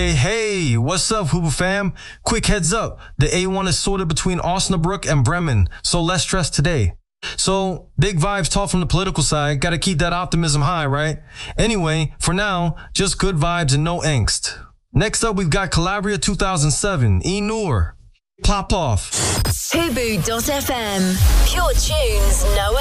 Hey, what's up, Hooper fam? Quick heads up, the A1 is sorted between Osnabrück and Bremen, so less stress today. So, big vibes talk from the political side, gotta keep that optimism high, right? Anyway, for now, just good vibes and no angst. Next up, we've got Calabria 2007, E-Noor. Pop off. Hubu.fm. Pure tunes, no